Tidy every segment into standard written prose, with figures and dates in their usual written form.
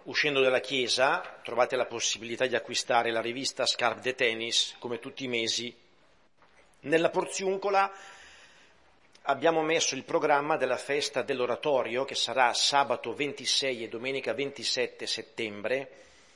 Uscendo dalla chiesa trovate la possibilità di acquistare la rivista Scarpe de Tennis, come tutti i mesi. Nella porziuncola abbiamo messo il programma della festa dell'oratorio, che sarà sabato 26 e domenica 27 settembre.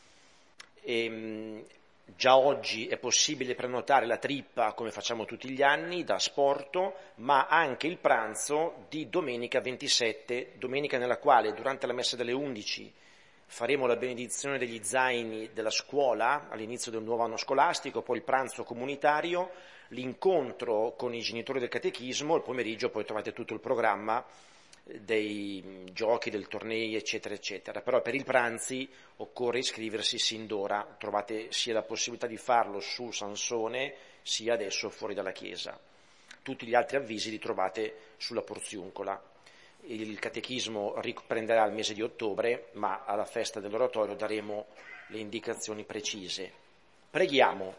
Già oggi è possibile prenotare la trippa, come facciamo tutti gli anni, da Sporto, ma anche il pranzo di domenica 27, domenica nella quale durante la messa delle 11 faremo la benedizione degli zaini della scuola all'inizio del nuovo anno scolastico, poi il pranzo comunitario, l'incontro con i genitori del catechismo, il pomeriggio poi trovate tutto il programma dei giochi, del tornei, eccetera, eccetera. Però per i pranzi occorre iscriversi sin d'ora, trovate sia la possibilità di farlo su Sansone, sia adesso fuori dalla chiesa. Tutti gli altri avvisi li trovate sulla porziuncola. Il catechismo riprenderà il mese di ottobre, ma alla festa dell'oratorio daremo le indicazioni precise. Preghiamo.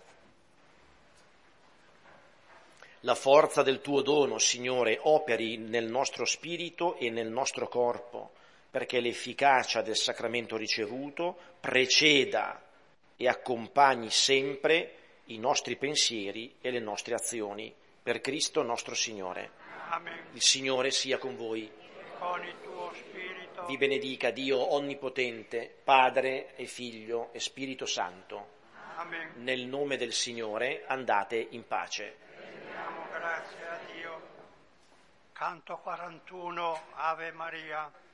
La forza del tuo dono, Signore, operi nel nostro spirito e nel nostro corpo, perché l'efficacia del sacramento ricevuto preceda e accompagni sempre i nostri pensieri e le nostre azioni. Per Cristo nostro Signore. Amen. Il Signore sia con voi. Con il tuo spirito. Vi benedica Dio Onnipotente, Padre e Figlio e Spirito Santo. Amen. Nel nome del Signore andate in pace. Diamo grazie a Dio. Canto 41, Ave Maria.